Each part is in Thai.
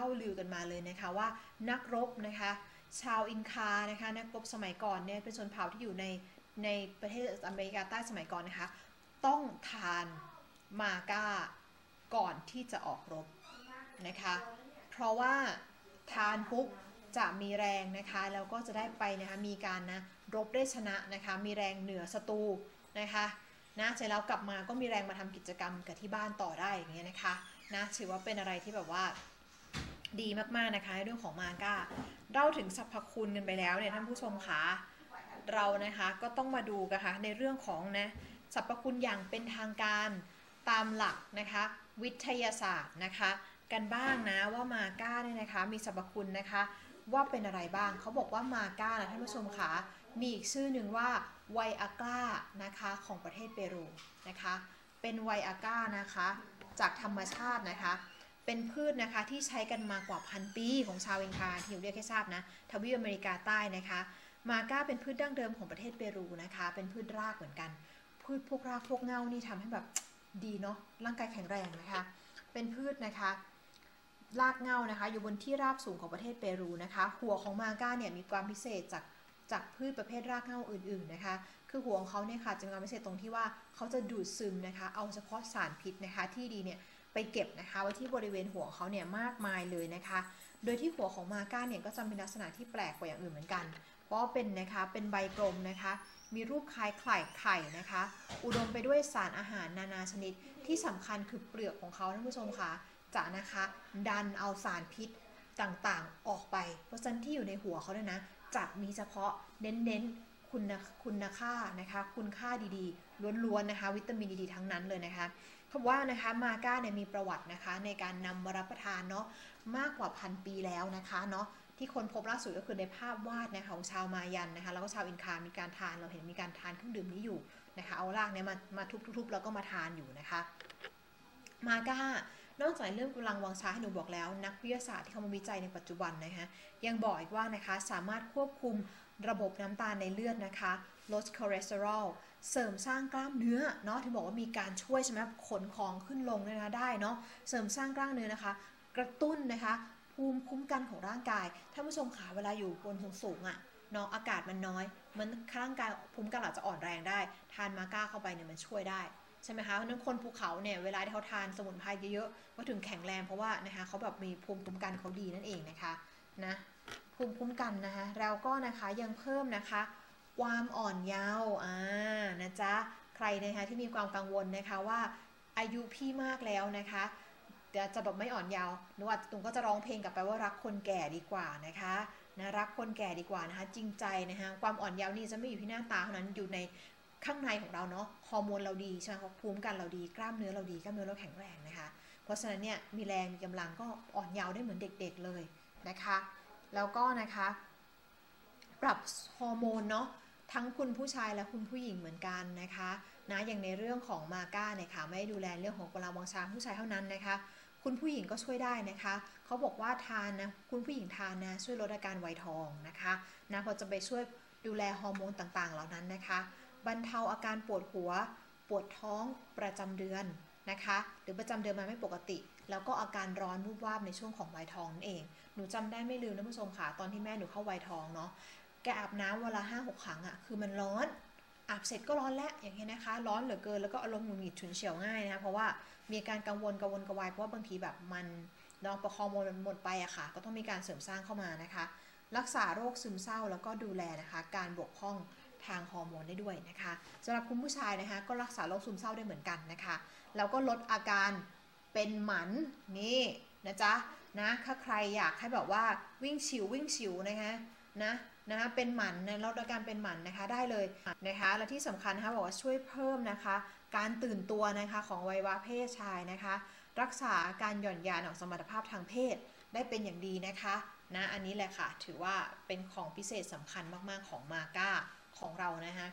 ลือกันมาเลยนะคะว่านักรบนะคะชาวอินคานะคะนักรบสมัยก่อนเนี่ยเป็นชนเผ่าที่อยู่ในประเทศอเมริกาใต้สมัยก่อนนะคะต้องทานมาก้าก่อนที่จะออกรบนะคะเพราะว่าทานปุ๊บจะมีแรงนะคะแล้วก็จะได้ไปนะคะมีการนะรบได้ชนะนะคะมีแรงเหนือศัตรูนะคะนะเสร็จแล้วกลับมาก็มีแรงมาทำกิจกรรมกับที่บ้านต่อได้อย่างเงี้ยนะคะนะถือว่าเป็นอะไรที่แบบว่าดีมากๆนะคะในเรื่องของมาก้าเล่าถึงสรรพคุณกันไปแล้วเนี่ยท่านผู้ชมคะเรานะคะก็ต้องมาดูกันค่ะในเรื่องของนะสรรพคุณอย่างเป็นทางการตามหลักนะคะวิทยาศาสตร์นะคะกันบ้างนะว่ามาก้าเนี่ยนะคะมีสรรพคุณนะคะว่าเป็นอะไรบ้างเขาบอกว่ามาก้านะท่านผู้ชมคะมีอีกชื่อหนึ่งว่าไวอาก้านะคะของประเทศเปรูนะคะเป็นไวอาก้านะคะจากธรรมชาตินะคะเป็นพืชนะคะที่ใช้กันมากว่าพันปีของชาวอินคาที่เรียกให้ทราบนะทวีปอเมริกาใต้นะคะมาก้าเป็นพืชดั้งเดิมของประเทศเปรูนะคะเป็นพืชรากเหมือนกันพืชพวกรากพวกเง่านี่ทำให้แบบดีเนาะร่างกายแข็งแรงนะคะเป็นพืชนะคะรากเง่านะคะอยู่บนที่ราบสูงของประเทศเปรูนะคะหัวของมาก้าเนี่ยมีความพิเศษจากพืชประเภทรากเง่าอื่นๆนะคะคือหัวของเขาเนี่ยค่ะจะมีความพิเศษตรงที่ว่าเขาจะดูดซึมนะคะเอาเฉพาะสารพิษนะคะที่ดีเนี่ยไปเก็บนะคะไว้ที่บริเวณหัวเขาเนี่ยมากมายเลยนะคะโดยที่หัวของมาก้าเนี่ยก็จะมีลักษณะที่แปลกกว่าอย่างอื่นเหมือนกันเพราะเป็นนะคะเป็นใบกลมนะคะมีรูปคล้ายไข่นะคะอุดมไปด้วยสารอาหารนานาชนิดที่สำคัญคือเปลือกของเขาท่านผู้ชมคะจะนะคะดันเอาสารพิษต่างๆออกไปเพราะฉะนั้นที่อยู่ในหัวเขาเนี่ยนะจะมีเฉพาะเน้นคุณค่านะคะคุณค่าดีๆล้วนๆนะคะวิตามินดีๆทั้งนั้นเลยนะคะเพราะว่านะคะมาก้าเนี่ยมีประวัตินะคะในการนำมารับประทานเนาะมากกว่าพันปีแล้วนะคะเนาะที่คนพบล่าสุดก็คือในภาพวาดนะคะของชาวมายันนะคะแล้วก็ชาวอินคามีการทานเราเห็นมีการทานเครื่องดื่มนี้อยู่นะคะเอารากเนี่ยมาทุบๆแล้วก็มาทานอยู่นะคะมาก้านอกจากเรื่องกำลังวังชาให้หนูบอกแล้วนักวิทยาศาสตร์ที่เขามาวิจัยในปัจจุบันนะคะยังบอกอีกว่านะคะสามารถควบคุมระบบน้ำตาลในเลือดนะคะลดคอเลสเตอรอลเสริมสร้างกล้ามเนื้อเนาะที่บอกว่ามีการช่วยใช่ไหมขนของขึ้นลงนะคะได้เนาะเสริมสร้างกล้ามเนื้อนะคะกระตุ้นนะคะภูมิคุ้มกันของร่างกายท่านผู้ชมขาเวลาอยู่บนสูงอะเนาะอากาศมันน้อยมันร่างกายภูมิคุ้มกันอาจจะอ่อนแรงได้ทานมาก้าเข้าไปเนี่ยมันช่วยได้ใช่ไหมคะเพราะนั้นคนภูเขาเนี่ยเวลาที่เขาทานสมุนไพรเยอะๆก็ถึงแข็งแรงเพราะว่านะคะเขาแบบมีภูมิคุ้มกันเขาดีนั่นเองนะคะนะภูมิคุ้มกันนะคะแล้วก็นะคะยังเพิ่มนะคะความอ่อนเยาว์นะจ๊ะใครนะคะที่มีความกังวลนะคะว่าอายุพี่มากแล้วนะคะจะแบบไม่อ่อนเยาว์หนูอาจตุงก็จะร้องเพลงกลับไปว่ารักคนแก่ดีกว่านะคะนะรักคนแก่ดีกว่านะคะจริงใจนะคะความอ่อนเยาว์นี่จะไม่อยู่ที่หน้าตาเท่านั้นอยู่ในข้างในของเราเนาะฮอร์โมนเราดีใช่ไหมคะภูมิคุ้มกันเราดีกล้ามเนื้อเราดีกล้ามเนื้อเราแข็งแรงนะคะเพราะฉะนั้นเนี่ยมีแรงมีกำลังก็อ่อนเยาว์ได้เหมือนเด็กๆเลยนะคะแล้วก็นะคะปรับฮอร์โมนเนาะทั้งคุณผู้ชายและคุณผู้หญิงเหมือนกันนะคะนะอย่างในเรื่องของมาก้าเนี่ยค่ะไม่ได้ดูแลเรื่องของกำลังวังชาผู้ชายเท่านั้นนะคะคุณผู้หญิงก็ช่วยได้นะคะเขาบอกว่าทานนะคุณผู้หญิงทานนะช่วยลดอาการไวทองนะคะนะพอจะไปช่วยดูแลฮอร์โมนต่างๆเหล่านั้นนะคะบรรเทาอาการปวดหัวปวดท้องประจำเดือนนะคะหรือประจำเดือนมาไม่ปกติแล้วก็อาการร้อนวูบวาบในช่วงของวัยทองนั่นเองหนูจำได้ไม่ลืมนะผู้ชมค่ะตอนที่แม่หนูเข้าวัยทองเนาะแกอาบน้ำวันละ5-6 ครั้งอะคือมันร้อนอาบเสร็จก็ร้อนแล้วอย่างเงี้ยนะคะร้อนเหลือเกินแล้วก็อารมณ์หงุดหงิดฉุนเฉียวง่ายนะคะเพราะว่ามีการกังวลกระวายเพราะว่าบางทีแบบมันเนาะฮอร์โมนมันหมดไปอะค่ะก็ต้องมีการเสริมสร้างเข้ามานะคะรักษาโรคซึมเศร้าแล้วก็ดูแลนะคะการบกพร่องทางฮอร์โมนได้ด้วยนะคะสำหรับคุณผู้ชายนะคะก็รักษาโรคซึมเศร้าได้เหมือนกันนะคะแล้วก็ลดอาการเป็นหมันนี่นะจ๊ะนะถ้าใครอยากให้แบบว่าวิ่งฉิวนะคะเป็นหมันนะลดอาการเป็นหมันนะคะได้เลยนะคะและที่สำคัญนะคะบอกว่าช่วยเพิ่มนะคะการตื่นตัวนะคะของอวัยวะเพศชายนะคะรักษาการหย่อนยานของสมรรถภาพทางเพศได้เป็นอย่างดีนะคะนะอันนี้แหละค่ะถือว่าเป็นของพิเศษสำคัญมากๆของมาก้าของเรานะคะ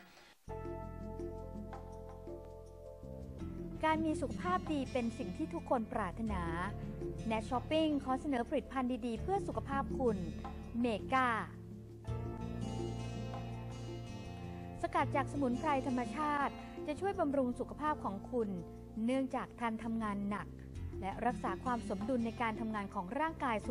การมีสุขภาพดีเป็นสิ่งที่ทุกคนปรารถนา Net Shopping ขอเสนอผลิตภัณฑ์ดีๆเพื่อสุขภาพคุณเมกาสกัดจากสมุนไพรธรรมชาติจะช่วยบำรุงสุขภาพของคุณเนื่องจากท่านทำงานหนักและรักษาความสมดุลในการทำงานของร่างกาย